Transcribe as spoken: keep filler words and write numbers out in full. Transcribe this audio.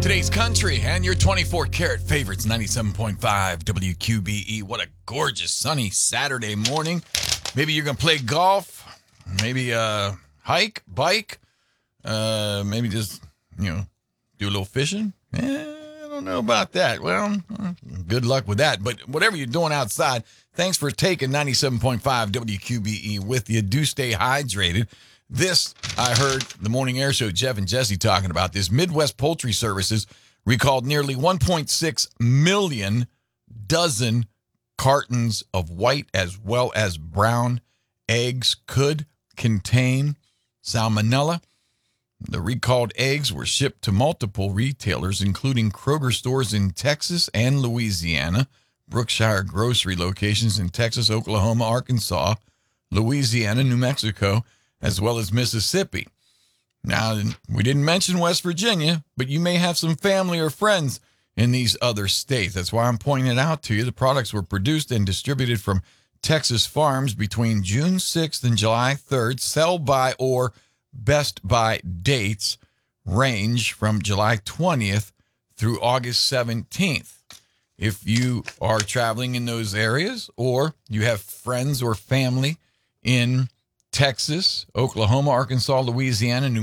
Today's country and your twenty-four karat favorites, ninety-seven point five W Q B E. What a gorgeous sunny Saturday morning. Maybe you're going to play golf, maybe uh, hike, bike, uh, maybe just, you know, do a little fishing. Eh, I don't know about that. Well, good luck with that. But whatever you're doing outside, thanks for taking ninety-seven point five W Q B E with you. Do stay hydrated. This, I heard the Morning Air Show, Jeff and Jesse talking about this. Midwest Poultry Services recalled nearly one point six million dozen cartons of white as well as brown eggs could contain salmonella. The recalled eggs were shipped to multiple retailers, including Kroger stores in Texas and Louisiana, Brookshire grocery locations in Texas, Oklahoma, Arkansas, Louisiana, New Mexico, as well as Mississippi. Now, we didn't mention West Virginia, but you may have some family or friends in these other states. That's why I'm pointing it out to you. The products were produced and distributed from Texas farms between June sixth and July third. Sell by or best by dates range from July twentieth through August seventeenth. If you are traveling in those areas or you have friends or family in Texas, Oklahoma, Arkansas, Louisiana, New